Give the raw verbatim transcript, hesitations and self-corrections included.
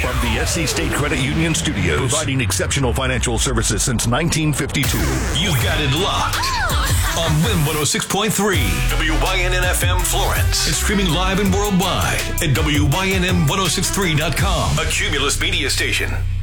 From the S C State Credit Union Studios, providing exceptional financial services since nineteen fifty-two. You've got it locked on Win one oh six point three, W Y N N F M Florence. It's streaming live and worldwide at W Y N N ten sixty-three dot com, a Cumulus media station.